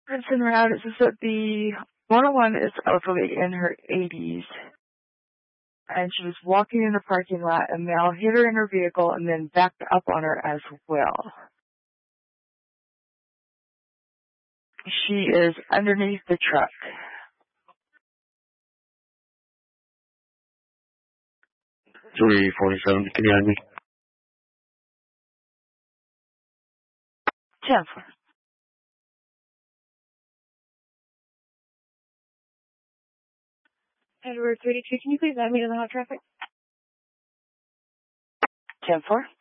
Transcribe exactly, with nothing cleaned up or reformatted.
person around. It says that the one oh one is elderly in her eighties, and she was walking in the parking lot, and Mal hit her in her vehicle and then backed up on her as well. She is underneath the truck. three forty-seven, can you hear me? ten four. Edward thirty-two, can you please add me to the hot traffic? ten four.